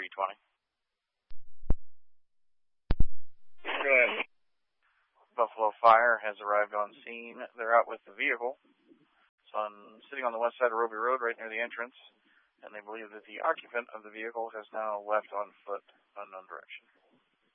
320. Go ahead. Buffalo Fire has arrived on scene. They're out with the vehicle. It's sitting on the west side of Roby Road, right near the entrance, and they believe that the occupant of the vehicle has now left on foot, unknown direction.